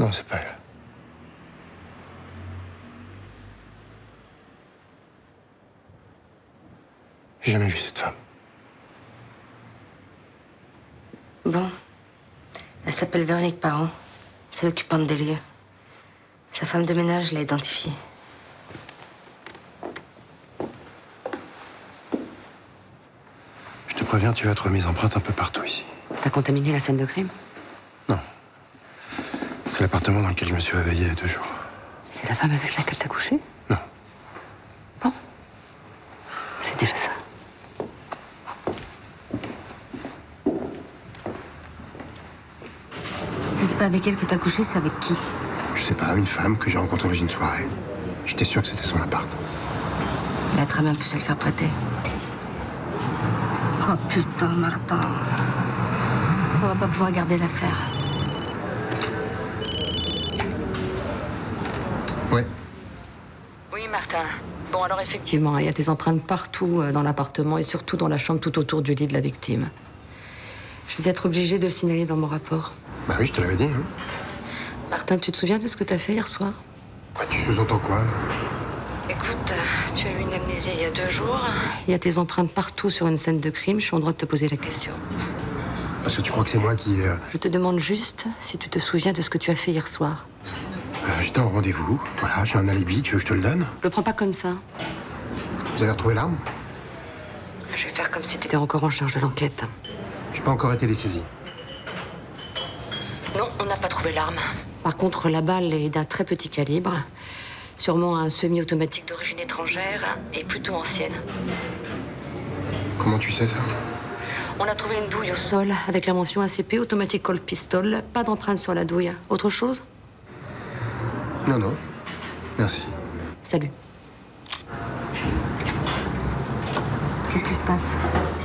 Non, c'est pas elle. J'ai jamais vu cette femme. Bon. Elle s'appelle Véronique Parent. C'est l'occupante des lieux. Sa femme de ménage l'a identifiée. Je te préviens, tu vas être remise empreinte un peu partout ici. T'as contaminé la scène de crime? Non. C'est l'appartement dans lequel je me suis réveillé il y a 2 jours. C'est la femme avec laquelle t'as couché? Non. Bon. C'est déjà ça. Si c'est pas avec elle que t'as couché, c'est avec qui? Je sais pas, une femme que j'ai rencontrée dans une soirée. J'étais sûr que c'était son appart. Elle a très bien pu se le faire prêter. Oh putain, Martin. On va pas pouvoir garder l'affaire. Ouais. Oui, Martin. Bon, alors effectivement, il y a des empreintes partout dans l'appartement et surtout dans la chambre tout autour du lit de la victime. Je vais être obligée de le signaler dans mon rapport. Bah oui, je te l'avais dit. Hein. Martin, tu te souviens de ce que t'as fait hier soir? Ouais, tu sous-entends quoi, là? Écoute, tu as eu une amnésie il y a 2 jours. Il y a tes empreintes partout sur une scène de crime. Je suis en droit de te poser la question. Parce que tu crois que c'est moi qui... Je te demande juste si tu te souviens de ce que tu as fait hier soir. J'étais en rendez-vous. Voilà, j'ai un alibi. Tu veux que je te le donne? Le prends pas comme ça. Vous avez retrouvé l'arme? Je vais faire comme si t'étais encore en charge de l'enquête. J'ai pas encore été dessaisi. Non, on n'a pas trouvé l'arme. Par contre, la balle est d'un très petit calibre. Sûrement un semi-automatique d'origine étrangère et plutôt ancienne. Comment tu sais ça? On a trouvé une douille au sol avec la mention ACP, Automatic Cold Pistol. Pas d'empreinte sur la douille. Autre chose? Non, non. Merci. Salut. Qu'est-ce qui se passe?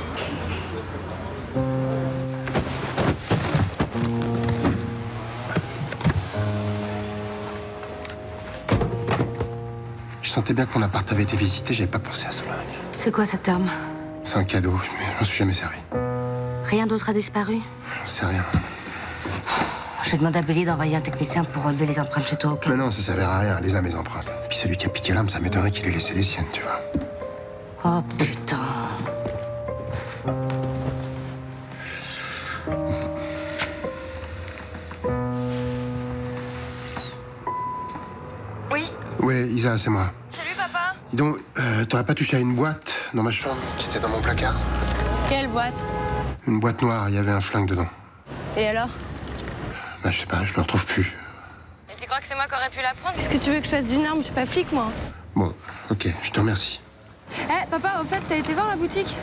Je sentais bien que mon appart avait été visité, j'avais pas pensé à ce flingue. C'est quoi cette arme? C'est un cadeau, mais je m'en suis jamais servi. Rien d'autre a disparu? J'en sais rien. Je vais demander à Billy d'envoyer un technicien pour relever les empreintes chez toi, ok? Mais non, ça servait à rien, elle les a mes empreintes. Puis celui qui a piqué l'arme, ça m'étonnerait qu'il ait laissé les siennes, tu vois. Oh putain. Oui. Ouais, Isa, c'est moi. Salut, papa. Dis donc, t'aurais pas touché à une boîte dans ma chambre qui était dans mon placard? Quelle boîte? Une boîte noire, il y avait un flingue dedans. Et alors? Bah, je sais pas, je le retrouve plus. Et tu crois que c'est moi qui aurais pu la prendre? Qu'est-ce que tu veux que je fasse d'une arme? Je suis pas flic, moi. Bon, ok, je te remercie. Eh, papa, au fait, t'as été voir la boutique?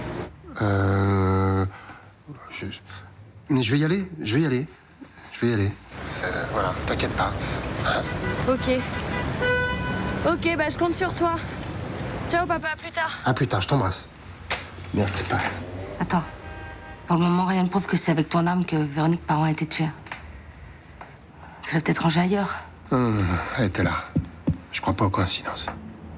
Je vais y aller, je vais y aller. Je vais y aller. Voilà, t'inquiète pas. Ok. Ok, bah je compte sur toi. Ciao, papa, à plus tard. À plus tard, je t'embrasse. Merde, c'est pas... Attends. Pour le moment, rien ne prouve que c'est avec ton arme que Véronique Parent a été tuée. Tu l'as peut-être rangée ailleurs. Non, elle était là. Je crois pas aux coïncidences.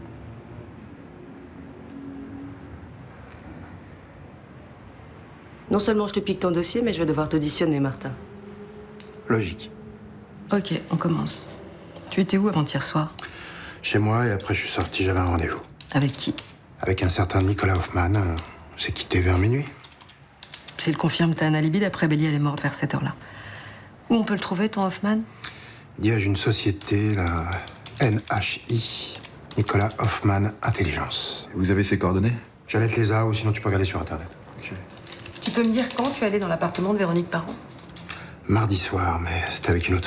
Non seulement je te pique ton dossier, mais je vais devoir t'auditionner, Martin. Logique. Ok, on commence. Tu étais où avant-hier soir? Chez moi, et après je suis sorti, j'avais un rendez-vous. Avec qui? Avec un certain Nicolas Hoffman. On s'est quitté vers minuit. S'il confirme, t'as un alibi, d'après Bélier, elle est morte vers cette heure-là. Où on peut le trouver, ton Hoffman? Il dirige une société, la NHI, Nicolas Hoffman Intelligence. Vous avez ses coordonnées? J'allais te les avoir, ou sinon tu peux regarder sur Internet. Ok. Tu peux me dire quand tu es allé dans l'appartement de Véronique Parent? Mardi soir, mais c'était avec une autre